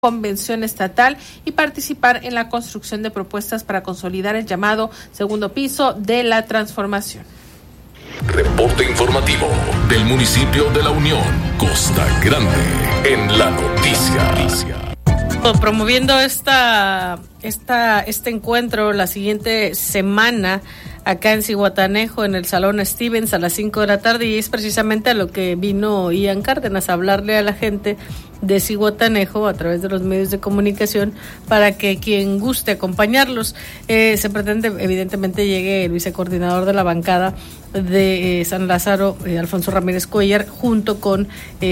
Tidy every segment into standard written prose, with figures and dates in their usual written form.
convención estatal y participar en la construcción de propuestas para consolidar el llamado segundo piso de la transformación. Reporte informativo del municipio de La Unión, Costa Grande, en La Noticia. Promoviendo este encuentro la siguiente semana acá en Zihuatanejo, en el Salón Stevens a las 5 de la tarde, y es precisamente a lo que vino Ian Cárdenas, a hablarle a la gente de Zihuatanejo a través de los medios de comunicación para que quien guste acompañarlos. Se pretende, evidentemente, llegue el vicecoordinador de la bancada de San Lázaro, Alfonso Ramírez Cuellar, junto con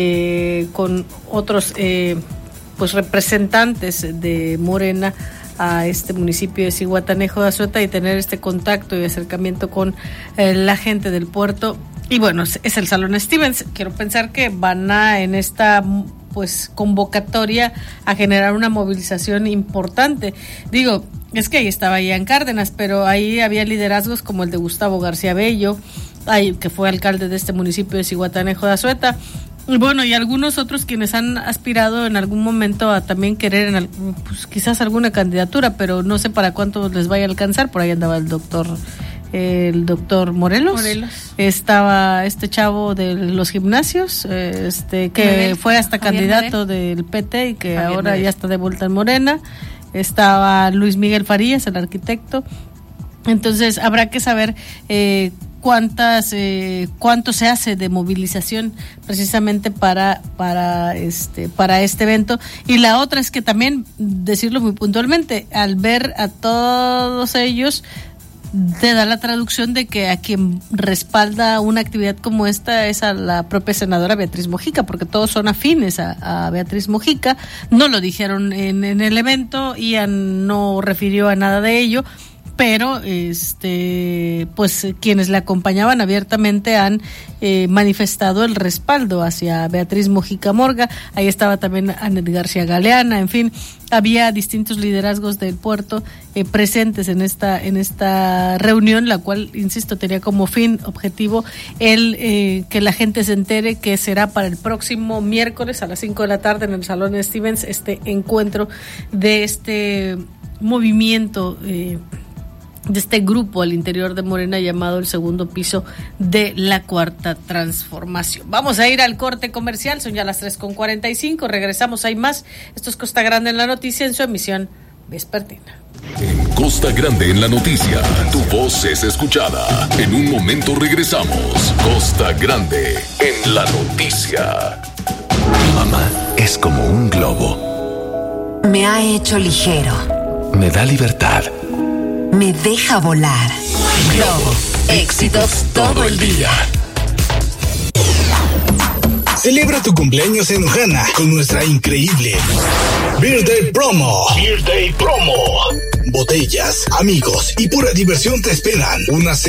otros representantes de Morena a este municipio de Zihuatanejo de Azueta, y tener este contacto y acercamiento con la gente del puerto. Y bueno, es el Salón Stevens. Quiero pensar que van a, en esta convocatoria, a generar una movilización importante. Digo, es que ahí estaba Ian Cárdenas, pero ahí había liderazgos como el de Gustavo García Bello, que fue alcalde de este municipio de Zihuatanejo de Azueta. Bueno, y algunos otros quienes han aspirado en algún momento a también querer quizás alguna candidatura, pero no sé para cuánto les vaya a alcanzar. Por ahí andaba el doctor Morelos. Estaba este chavo de los gimnasios, que fue hasta candidato del PT y que ahora ya está de vuelta en Morena. Estaba Luis Miguel Farías, el arquitecto. Entonces habrá que saber cuánto se hace de movilización precisamente para este evento. Y la otra es que también, decirlo muy puntualmente, al ver a todos ellos, te da la traducción de que a quien respalda una actividad como esta es a la propia senadora Beatriz Mojica, porque todos son afines a Beatriz Mojica. No lo dijeron en el evento, Ian no refirió a nada de ello, pero quienes le acompañaban abiertamente han manifestado el respaldo hacia Beatriz Mojica Morga. Ahí estaba también Anet García Galeana. En fin, había distintos liderazgos del puerto presentes en esta reunión, la cual, insisto, tenía como fin objetivo que la gente se entere que será para el próximo miércoles a las 5 de la tarde en el Salón Stevens este encuentro de este movimiento, de este grupo al interior de Morena llamado el segundo piso de la Cuarta Transformación. Vamos a ir al corte comercial, son ya las 3:45, regresamos, hay más. Esto es Costa Grande en la Noticia, en su emisión vespertina. En Costa Grande en la Noticia, tu voz es escuchada. En un momento regresamos. Costa Grande en la Noticia. Mi mamá es como un globo. Me ha hecho ligero. Me da libertad. Me deja volar. Globo, éxitos todo el día. Celebra tu cumpleaños en Ojana con nuestra increíble Birthday Promo. Birthday Promo. Botellas, amigos y pura diversión te esperan. Una